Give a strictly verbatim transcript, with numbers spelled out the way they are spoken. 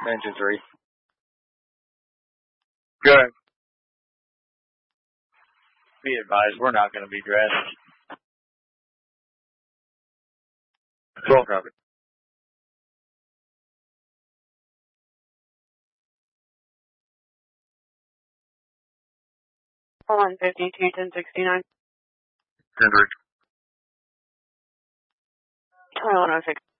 Engine three. Good. Be advised, we're not going to be dressed. Cool. Copy. one fifty-two, ten sixty-nine. Hendrick. twenty-one oh six.